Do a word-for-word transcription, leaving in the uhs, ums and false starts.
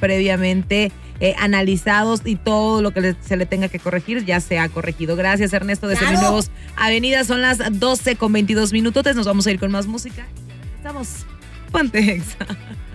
previamente eh, analizados y todo lo que le, se le tenga que corregir ya se ha corregido. Gracias, Ernesto, de Claro. Seminuevos Avenida. Son las doce con veintidós minutos. Nos vamos a ir con más música. Estamos. Ponte Exa.